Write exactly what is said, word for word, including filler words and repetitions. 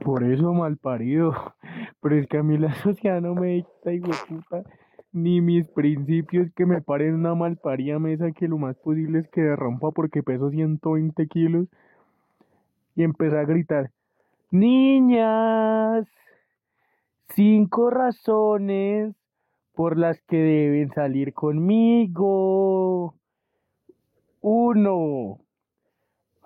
Por eso mal parido. Pero es que a mí la sociedad no me dicta, hijo de puta, ni mis principios que me paren una malparida mesa que lo más posible es que derrumpa porque peso ciento veinte kilos y empecé a gritar, niñas, cinco razones por las que deben salir conmigo. Uno,